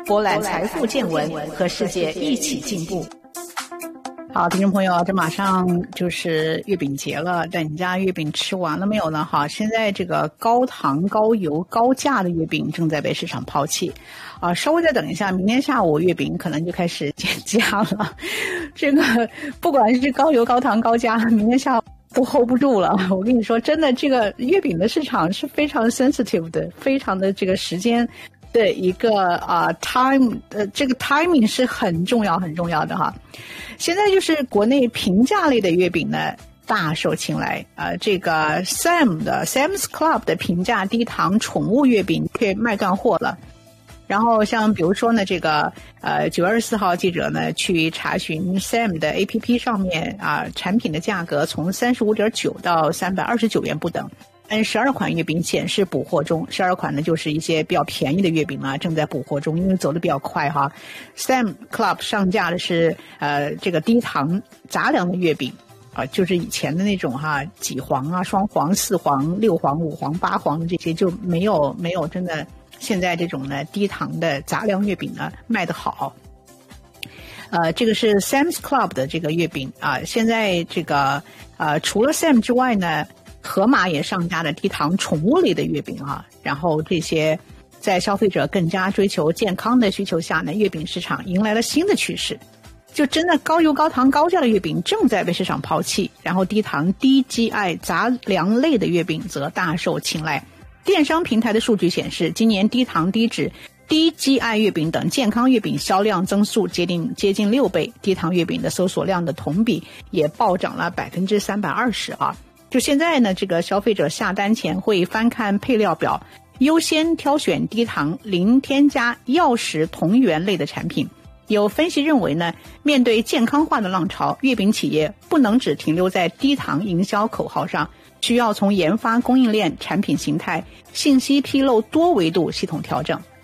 博览财富见闻，和世界一起进步。好，听众朋友，这马上就是月饼节了，但你家月饼吃完了没有呢？哈，现在这个高糖、高油、高价的月饼正在被市场抛弃，稍微再等一下，明天下午月饼可能就开始减价了。这个不管是高油、高糖、高价，明天下午都 hold 不住了。我跟你说，真的，这个月饼的市场是非常 sensitive 的，非常的这个时间的一个time，这个 timing 是很重要很重要的哈。现在就是国内平价类的月饼呢大受青睐，这个 Sam's Club 的平价低糖宠物月饼却卖断货了。然后像比如说呢，这个9月24号记者呢去查询 Sam 的 APP 上面产品的价格从35.9到329元不等。12款月饼显示补货中，12款呢就是一些比较便宜的月饼啊，正在补货中，因为走得比较快哈。Sam Club 上架的是这个低糖杂粮的月饼就是以前的那种几黄啊、双黄、4黄、6黄、5黄、8黄的这些就没有真的现在这种呢低糖的杂粮月饼呢卖得好。这个是 Sam's Club 的这个月饼现在这个除了 Sam 之外呢，盒马也上架了低糖宠物类的月饼然后这些在消费者更加追求健康的需求下呢，月饼市场迎来了新的趋势，就真的高油高糖高价的月饼正在被市场抛弃，然后低糖低 GI 杂粮类的月饼则大受青睐。电商平台的数据显示，今年低糖低脂低 GI 月饼等健康月饼销量增速接近6倍，低糖月饼的搜索量的同比也暴涨了320%就现在呢，这个消费者下单前会翻看配料表，优先挑选低糖零添加药食同源类的产品。有分析认为呢，面对健康化的浪潮，月饼企业不能只停留在低糖营销口号上，需要从研发、供应链、产品形态、信息披露多维度系统调整。